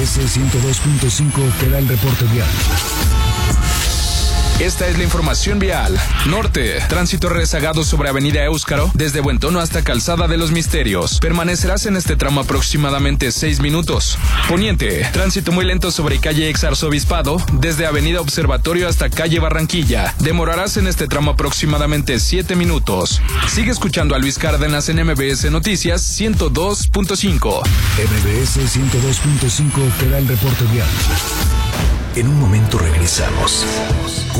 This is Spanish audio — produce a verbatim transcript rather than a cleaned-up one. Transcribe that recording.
S ciento dos punto cinco te da el reporte vial. Esta es la información vial. Norte, tránsito rezagado sobre Avenida Éuskaro, desde Buentono hasta Calzada de los Misterios. Permanecerás en este tramo aproximadamente seis minutos. Poniente, tránsito muy lento sobre calle Exarzobispado, desde Avenida Observatorio hasta calle Barranquilla. Demorarás en este tramo aproximadamente siete minutos. Sigue escuchando a Luis Cárdenas en M B S Noticias ciento dos punto cinco. M B S ciento dos punto cinco te da el reporte vial. En un momento regresamos.